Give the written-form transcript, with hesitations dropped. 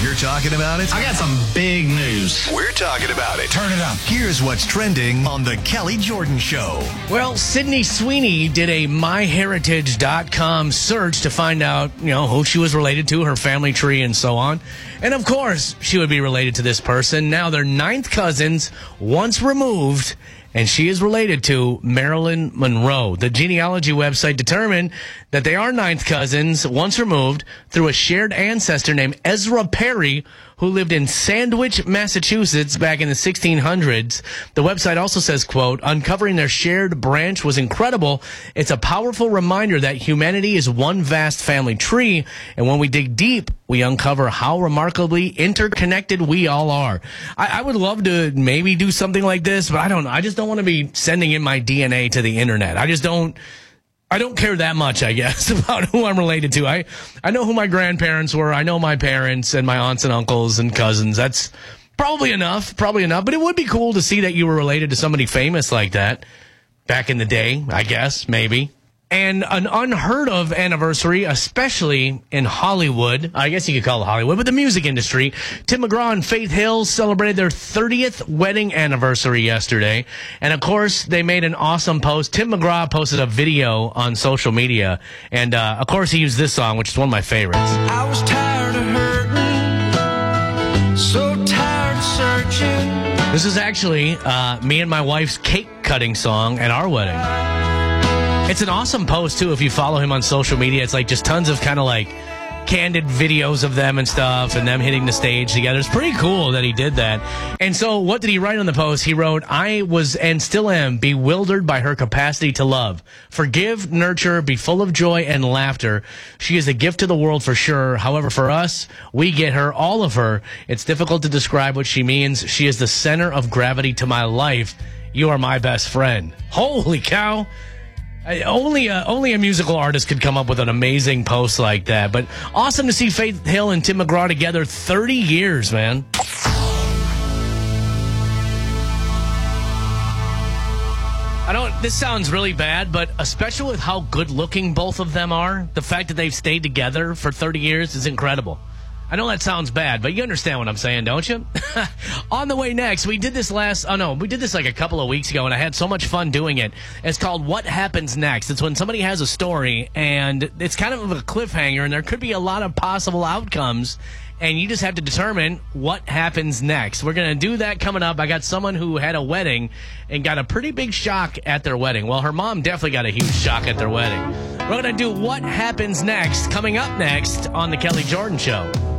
You're talking about it? I got some big news. We're talking about it. Turn it up. Here's what's trending on The Kelly Jordan Show. Well, Sydney Sweeney did a MyHeritage.com search to find out, who she was related to, her family tree, and so on. And, of course, she would be related to this person. Now, they're ninth cousins, once removed, and she is related to Marilyn Monroe. The genealogy website determined that they are ninth cousins, once removed, through a shared ancestor named Ezra Perry, who lived in Sandwich, Massachusetts back in the 1600s. The website also says, quote, uncovering their shared branch was incredible. It's a powerful reminder that humanity is one vast family tree, and when we dig deep, we uncover how remarkably interconnected we all are. I would love to maybe do something like this, but I just don't want to be sending in my DNA to the internet. I don't care that much, I guess, about who I'm related to. I know who my grandparents were. I know my parents and my aunts and uncles and cousins. That's probably enough. But it would be cool to see that you were related to somebody famous like that back in the day, I guess, maybe. And an unheard of anniversary, especially in Hollywood. I guess you could call it Hollywood, but the music industry. Tim McGraw and Faith Hill celebrated their 30th wedding anniversary yesterday. And, of course, they made an awesome post. Tim McGraw posted a video on social media. And, of course, he used this song, which is one of my favorites. I was tired of hurting, so tired of searching. This is actually me and my wife's cake cutting song at our wedding. It's an awesome post, too, if you follow him on social media. It's like just tons of kind of like candid videos of them and stuff and them hitting the stage together. It's pretty cool that he did that. And so what did he write on the post? He wrote, I was and still am bewildered by her capacity to love. Forgive, nurture, be full of joy and laughter. She is a gift to the world for sure. However, for us, we get her, all of her. It's difficult to describe what she means. She is the center of gravity to my life. You are my best friend. Holy cow. Only a musical artist could come up with an amazing post like that. But awesome to see Faith Hill and Tim McGraw together 30 years, man. This sounds really bad, but especially with how good looking both of them are, the fact that they've stayed together for 30 years is incredible. I know that sounds bad, but you understand what I'm saying, don't you? On the way next, we did this like a couple of weeks ago, and I had so much fun doing it. It's called What Happens Next. It's when somebody has a story, and it's kind of a cliffhanger, and there could be a lot of possible outcomes, and you just have to determine what happens next. We're going to do that coming up. I got someone who had a wedding and got a pretty big shock at their wedding. Well, her mom definitely got a huge shock at their wedding. We're going to do What Happens Next coming up next on The Kelly Jordan Show.